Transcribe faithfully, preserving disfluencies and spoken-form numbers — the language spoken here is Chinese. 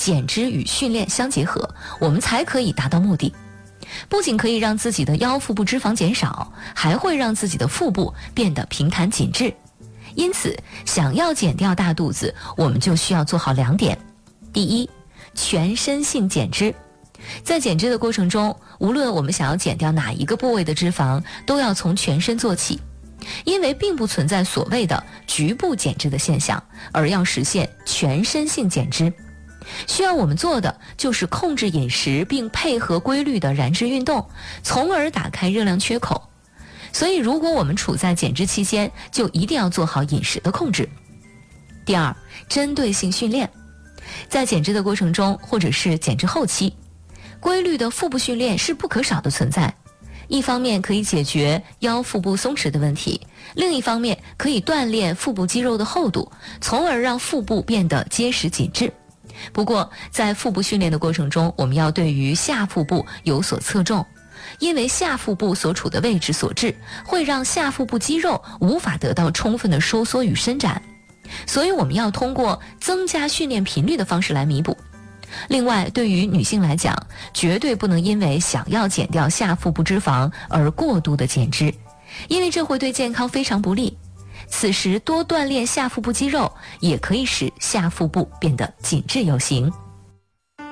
减脂与训练相结合，我们才可以达到目的。不仅可以让自己的腰腹部脂肪减少，还会让自己的腹部变得平坦紧致。因此，想要减掉大肚子，我们就需要做好两点。第一，全身性减脂。在减脂的过程中，无论我们想要减掉哪一个部位的脂肪，都要从全身做起，因为并不存在所谓的局部减脂的现象，而要实现全身性减脂。需要我们做的就是控制饮食，并配合规律的燃脂运动，从而打开热量缺口。所以如果我们处在减脂期间，就一定要做好饮食的控制。第二，针对性训练。在减脂的过程中，或者是减脂后期，规律的腹部训练是不可少的存在。一方面可以解决腰腹部松弛的问题，另一方面可以锻炼腹部肌肉的厚度，从而让腹部变得结实紧致。不过在腹部训练的过程中，我们要对于下腹部有所侧重，因为下腹部所处的位置所致，会让下腹部肌肉无法得到充分的收缩与伸展，所以我们要通过增加训练频率的方式来弥补。另外，对于女性来讲，绝对不能因为想要减掉下腹部脂肪而过度的减脂，因为这会对健康非常不利。此时多锻炼下腹部肌肉，也可以使下腹部变得紧致有型。